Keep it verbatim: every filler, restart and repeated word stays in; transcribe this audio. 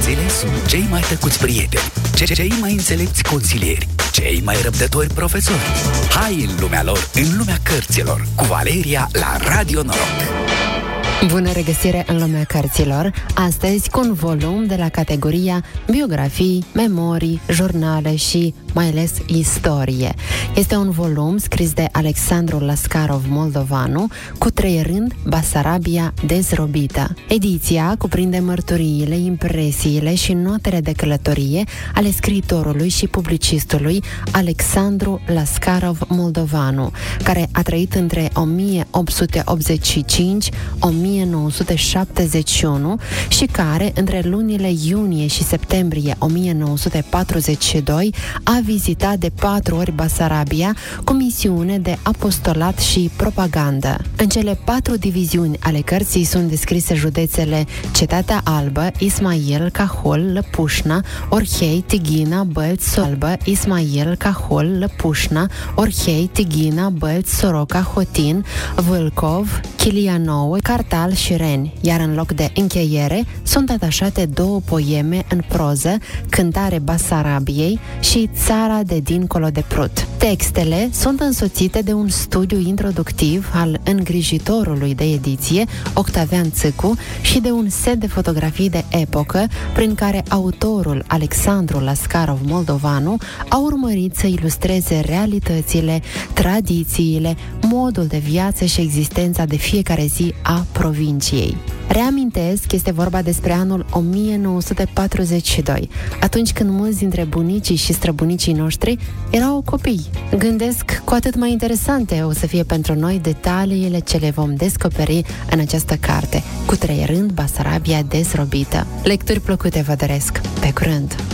Cărțile sunt cei mai tăcuți prieteni, cei mai înțelepți consilieri, cei mai răbdători profesori. Hai în lumea lor, în lumea cărților, cu Valeria la Radio Noroc. Bună regăsire în lumea cărților, astăzi cu un volum de la categoria biografii, memorii, jurnale și mai ales istorie. Este un volum scris de Alexandru Lascarov Moldovanu cu trei rând Basarabia dezrobită. Ediția cuprinde mărturiile, impresiile și notele de călătorie ale scriitorului și publicistului Alexandru Lascarov Moldovanu, care a trăit între o mie opt sute optzeci și cinci - o mie nouă sute șaptezeci și unu și care, între lunile iunie și septembrie o mie nouă sute patruzeci și doi, a vizitat de patru ori Basarabia cu misiune de apostolat și propagandă. În cele patru diviziuni ale cărții sunt descrise județele Cetatea Albă, Ismail, Cahol, Lăpușna, Orhei, Tighina, Bălți, Solbă, Ismail, Cahol, Lăpușna, Orhei, Tighina, Bălți, Soroca, Hotin, Vâlcov, Chilia Nouă, Cartal și Reni, iar în loc de încheiere sunt atașate două poeme în proză, Cântare Basarabiei și Țara de dincolo de Prut. Textele sunt însoțite de un studiu introductiv al îngrijitorului de ediție, Octavian Țâcu, și de un set de fotografii de epocă prin care autorul Alexandru Lascarov Moldovanu a urmărit să ilustreze realitățile, tradițiile, modul de viață și existența de fiecare zi a provinciei. Reamintesc, este vorba despre anul o mie nouă sute patruzeci și doi, atunci când mulți dintre bunicii și străbunicii noștri erau copii. Gândesc cu atât mai interesante o să fie pentru noi detaliile ce le vom descoperi în această carte, cu trei rând Basarabia dezrobită. Lecturi plăcute vă doresc! Pe curând!